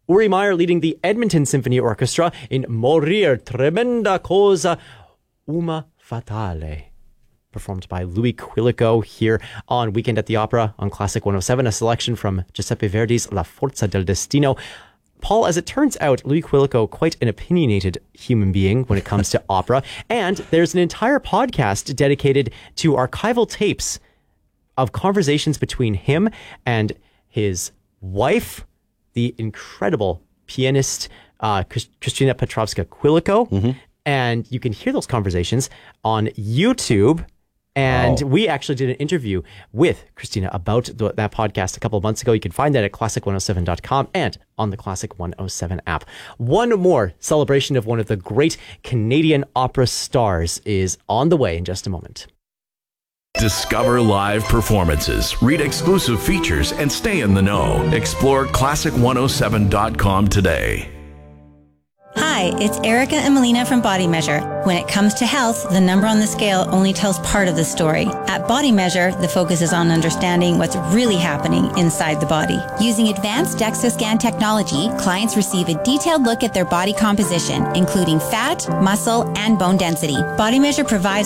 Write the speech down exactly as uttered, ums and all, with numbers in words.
Uri Meyer leading the Edmonton Symphony Orchestra in Morir Tremenda Cosa Uma Fatale, performed by Louis Quilico here on Weekend at the Opera on Classic one oh seven, a selection from Giuseppe Verdi's La Forza del Destino. Paul, as it turns out, Louis Quilico, quite an opinionated human being when it comes to opera, and there's an entire podcast dedicated to archival tapes of conversations between him and his wife, the incredible pianist uh, Christina Petrovska Quilico. Mm-hmm. And you can hear those conversations on YouTube. And oh. we actually did an interview with Christina about the, that podcast a couple of months ago. You can find that at classic one oh seven dot com and on the Classic one oh seven app. One more celebration of one of the great Canadian opera stars is on the way in just a moment. Discover live performances, read exclusive features, and stay in the know. Explore classic one oh seven dot com today. Hi, it's Erica and Melina from Body Measure. When it comes to health, the number on the scale only tells part of the story. At Body Measure, the focus is on understanding what's really happening inside the body. Using advanced DEXA scan technology, clients receive a detailed look at their body composition, including fat, muscle, and bone density. Body Measure provides